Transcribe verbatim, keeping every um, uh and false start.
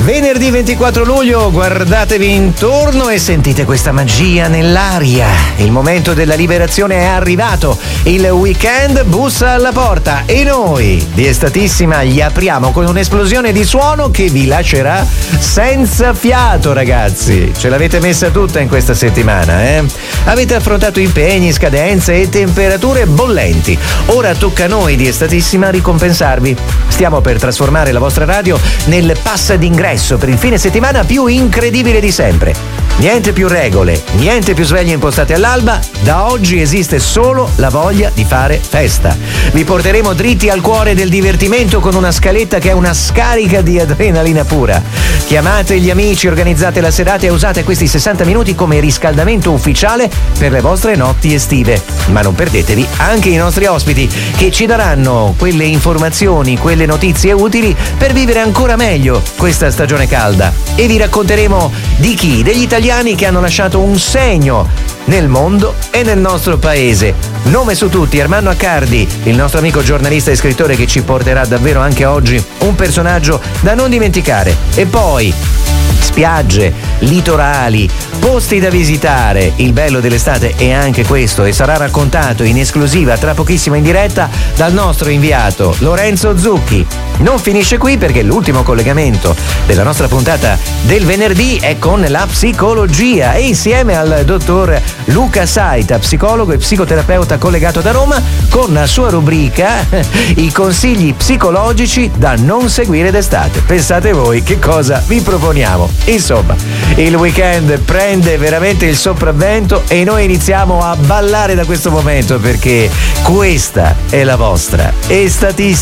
Venerdì ventiquattro luglio, guardatevi intorno e sentite questa magia nell'aria. Il momento della liberazione è arrivato. Il weekend bussa alla porta e noi di Estatissima gli apriamo con un'esplosione di suono che vi lascerà senza fiato, ragazzi. Ce l'avete messa tutta in questa settimana, eh? Avete affrontato impegni, scadenze e temperature bollenti. Ora tocca a noi di Estatissima ricompensarvi. Stiamo per trasformare la vostra radio nel passa d'ingresso per il fine settimana più incredibile di sempre. Niente più regole, niente più sveglie impostate all'alba. Da oggi esiste solo la voglia di fare festa. Vi porteremo dritti al cuore del divertimento con una scaletta che è una scarica di adrenalina pura. Chiamate gli amici, organizzate la serata e usate questi sessanta minuti come riscaldamento ufficiale per le vostre notti estive. Ma non perdetevi anche i nostri ospiti che ci daranno quelle informazioni, quelle notizie utili per vivere ancora meglio questa stagione calda. E vi racconteremo di chi? Degli italiani che hanno lasciato un segno nel mondo e nel nostro paese. Nome su tutti, Armando Accardi, il nostro amico giornalista e scrittore che ci porterà davvero anche oggi un personaggio da non dimenticare. E poi spiagge, litorali, posti da visitare. Il bello dell'estate è anche questo e sarà raccontato in esclusiva tra pochissimo in diretta dal nostro inviato Lorenzo Zucchi. Non finisce qui perché l'ultimo collegamento della nostra puntata del venerdì è con la psicologia e insieme al dottor Luca Saita, psicologo e psicoterapeuta collegato da Roma, con la sua rubrica i consigli psicologici da non seguire d'estate. Pensate voi che cosa vi proponiamo. Insomma, il weekend prende veramente il sopravvento e noi iniziamo a ballare da questo momento perché questa è la vostra Estatissima.